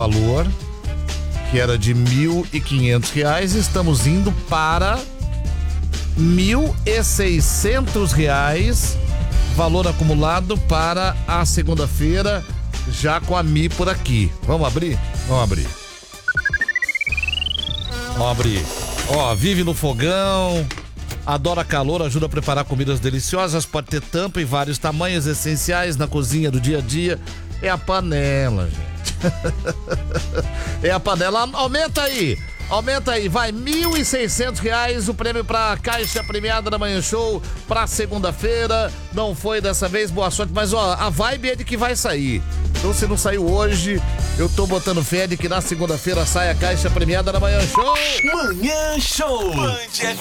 valor, que era de R$ 1.500, estamos indo para R$ 1.600, valor acumulado para a segunda-feira, já com a Mi por aqui. Vamos abrir? Vamos abrir. Vamos abrir. Ó, vive no fogão, adora calor, ajuda a preparar comidas deliciosas, pode ter tampa em vários tamanhos essenciais na cozinha do dia a dia. É a panela, gente. É a panela. Aumenta aí, vai, R$ 1.600 o prêmio pra Caixa Premiada da Manhã Show pra segunda-feira. Não foi dessa vez, boa sorte, mas ó, a vibe é de que vai sair. Então se não saiu hoje, eu tô botando fé de que na segunda-feira sai a Caixa Premiada da Manhã Show. Manhã Show.